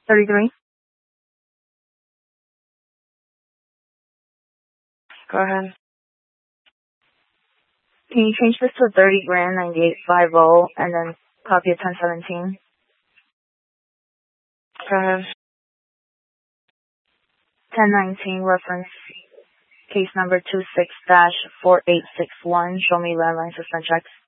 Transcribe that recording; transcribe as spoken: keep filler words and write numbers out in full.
thirty-three. Go ahead. Can you change this to thirty grand, ninety-eight fifty, and then copy of ten seventeen? Go ahead. ten nineteen, reference case number two six dash four eight six one. Show me landline suspense checks.